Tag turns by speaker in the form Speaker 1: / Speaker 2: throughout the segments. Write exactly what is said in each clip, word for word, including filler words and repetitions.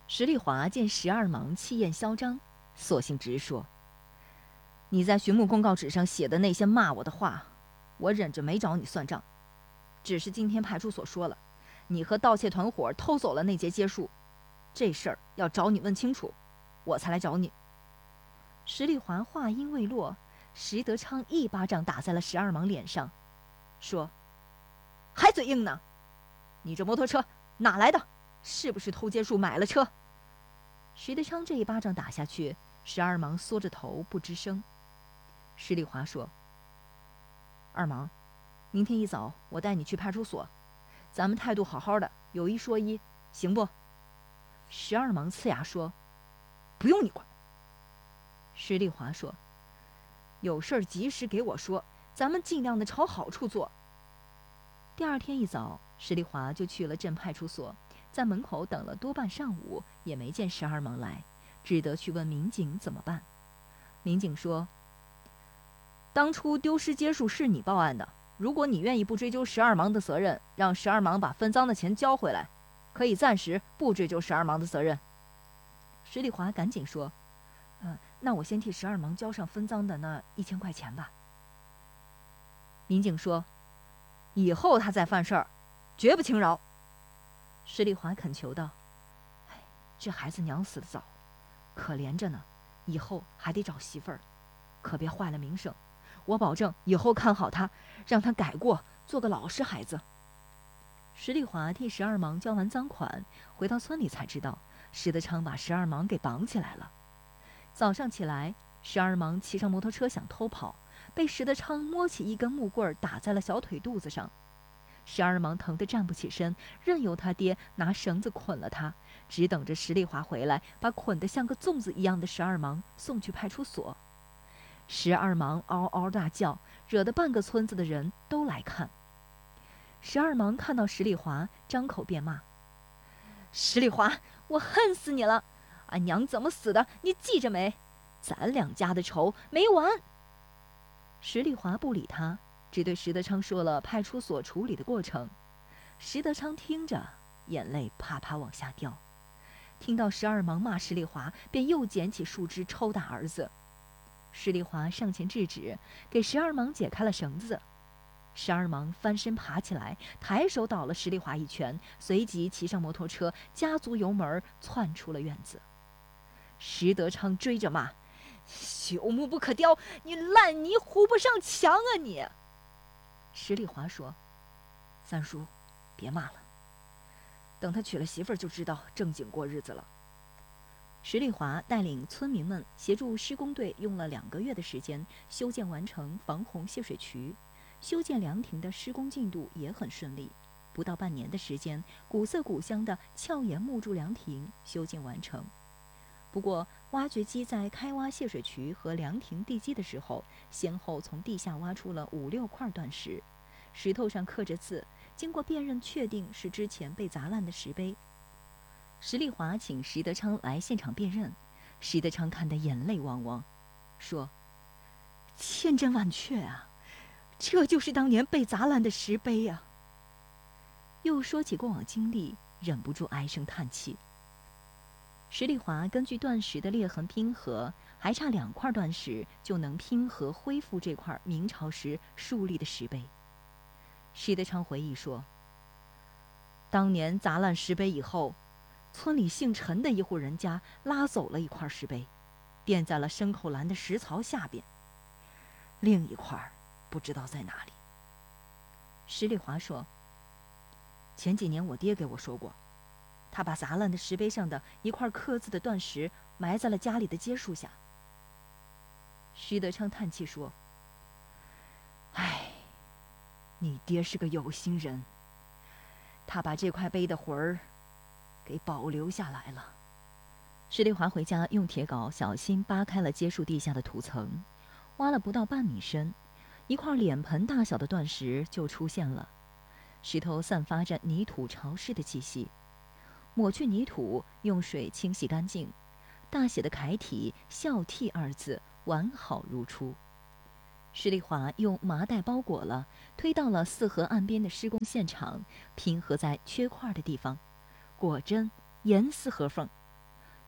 Speaker 1: 石丽华见十二芒气焰嚣张，索性直说：“你在寻墓公告纸上写的那些骂我的话，我忍着没找你算账。只是今天派出所说了，你和盗窃团伙偷走了那节接树，这事儿要找你问清楚，我才来找你。”石丽华话音未落，石德昌一巴掌打在了十二芒脸上，说：“还嘴硬呢？你这摩托车哪来的？是不是偷接树买了车？”石德昌这一巴掌打下去，十二芒缩着头不吱声。石丽华说：“二芒，明天一早我带你去派出所，咱们态度好好的，有一说一，行不？”十二芒呲牙说：“不用你管。”石丽华说：“有事儿及时给我说，咱们尽量的朝好处做。”第二天一早，石丽华就去了镇派出所，在门口等了多半上午，也没见十二芒来，只得去问民警怎么办。民警说：“当初丢失接树是你报案的，如果你愿意不追究十二芒的责任，让十二芒把分赃的钱交回来，可以暂时不追究十二芒的责任。”石丽华赶紧说：“嗯、呃，那我先替十二芒交上分赃的那一千块钱吧。”民警说：“以后他再犯事儿，绝不轻饶。”石丽华恳求道：“哎，这孩子娘死得早，可怜着呢，以后还得找媳妇儿，可别坏了名声。我保证以后看好他，让他改过，做个老实孩子。”石丽华替十二芒交完赃款，回到村里才知道，石德昌把十二芒给绑起来了。早上起来，十二芒骑上摩托车想偷跑，被石德昌摸起一根木棍打在了小腿肚子上。十二芒疼得站不起身，任由他爹拿绳子捆了他，只等着石丽华回来，把捆得像个粽子一样的十二芒送去派出所。十二芒嗷嗷大叫，惹得半个村子的人都来看。十二芒看到石丽华，张口便骂：“石丽华，我恨死你了！俺娘怎么死的，你记着没？咱两家的仇没完！”石丽华不理他，只对石德昌说了派出所处理的过程。石德昌听着，眼泪啪啪往下掉。听到十二芒骂石丽华，便又捡起树枝抽打儿子。石丽华上前制止，给十二芒解开了绳子。十二芒翻身爬起来，抬手倒了石丽华一拳，随即骑上摩托车，加足油门窜出了院子。石德昌追着骂：“朽木不可雕，你烂泥糊不上墙啊你！”石丽华说：“三叔，别骂了，等他娶了媳妇儿就知道正经过日子了。”石丽华带领村民们协助施工队用了两个月的时间修建完成防洪泄水渠，修建凉亭的施工进度也很顺利，不到半年的时间，古色古香的鞘檐木柱凉亭修建完成。不过，挖掘机在开挖泄水渠和凉亭地基的时候，先后从地下挖出了五六块断石，石头上刻着字，经过辨认确定是之前被砸烂的石碑。石丽华请石德昌来现场辨认，石德昌看得眼泪汪汪，说：“千真万确啊，这就是当年被砸烂的石碑啊！”又说起过往经历，忍不住唉声叹气。石丽华根据断石的裂痕拼合，还差两块断石就能拼合恢复这块明朝时树立的石碑。石德昌回忆说：“当年砸烂石碑以后，村里姓陈的一户人家拉走了一块石碑，垫在了牲口栏的石槽下边，另一块不知道在哪里。”石丽华说：“前几年我爹给我说过，他把砸烂的石碑上的一块刻字的断石埋在了家里的街树下。”徐德昌叹气说：“唉，你爹是个有心人，他把这块碑的魂儿给保留下来了。”石丽华回家用铁镐小心扒开了街树地下的土层，挖了不到半米深，一块脸盆大小的断石就出现了。石头散发着泥土潮湿的气息，抹去泥土，用水清洗干净，大写的楷体“孝悌”二字完好如初。石丽华用麻袋包裹了，推到了四河岸边的施工现场，拼合在缺块的地方，果真严丝合缝，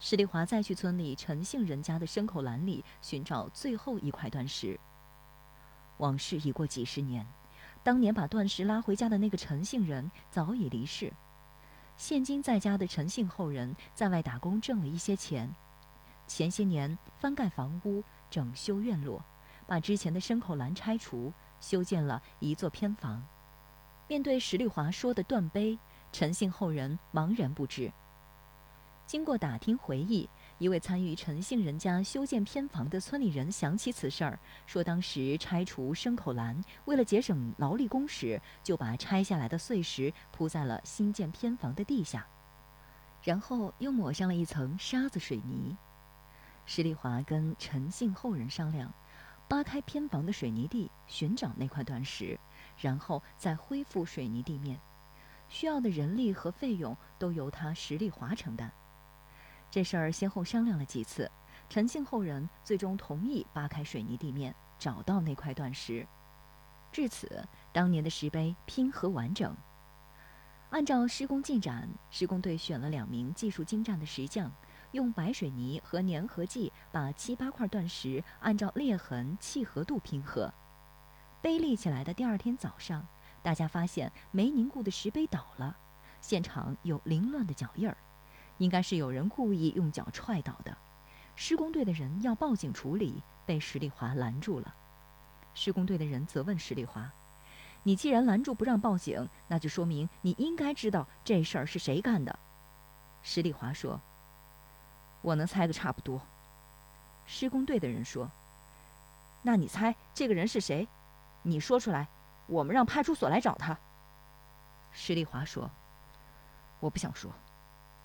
Speaker 1: 石丽华再去村里陈姓人家的牲口栏里寻找最后一块断石。往事已过几十年，当年把断石拉回家的那个陈姓人早已离世。现今在家的陈姓后人在外打工挣了一些钱，前些年翻盖房屋、整修院落，把之前的牲口栏拆除，修建了一座偏房。面对石丽华说的断碑，陈姓后人茫然不知。经过打听回忆，一位参与陈姓人家修建偏房的村里人想起此事儿，说当时拆除牲口栏，为了节省劳力工时，就把拆下来的碎石铺在了新建偏房的地下，然后又抹上了一层沙子水泥。石丽华跟陈姓后人商量，扒开偏房的水泥地，寻找那块断石，然后再恢复水泥地面，需要的人力和费用都由他石丽华承担。这事儿先后商量了几次，陈姓后人最终同意扒开水泥地面，找到那块断石。至此，当年的石碑拼合完整。按照施工进展，施工队选了两名技术精湛的石匠，用白水泥和粘合剂把七八块断石按照裂痕、契合度拼合。碑立起来的第二天早上，大家发现没凝固的石碑倒了，现场有凌乱的脚印儿。应该是有人故意用脚踹倒的。施工队的人要报警处理，被石丽华拦住了。施工队的人责问石丽华：“你既然拦住不让报警，那就说明你应该知道这事儿是谁干的。”石丽华说：“我能猜个差不多。”施工队的人说：“那你猜这个人是谁？你说出来，我们让派出所来找他。”石丽华说：“我不想说。”